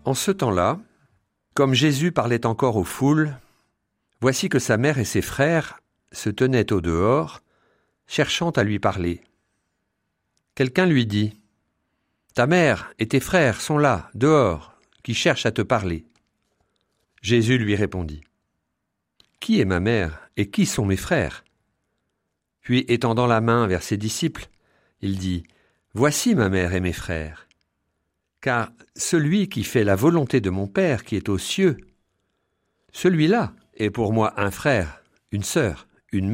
En ce temps-là, comme Jésus parlait encore aux foules, voici que sa mère et ses frères se tenaient au dehors, cherchant à lui parler. Quelqu'un lui dit : « Ta mère et tes frères sont là, dehors, qui cherchent à te parler. » Jésus lui répondit : « Qui est ma mère et qui sont mes frères ? » Puis, étendant la main vers ses disciples, il dit : « Voici ma mère et mes frères. Car celui qui fait la volonté de mon Père qui est aux cieux, celui-là est pour moi un frère, une sœur, une mère. »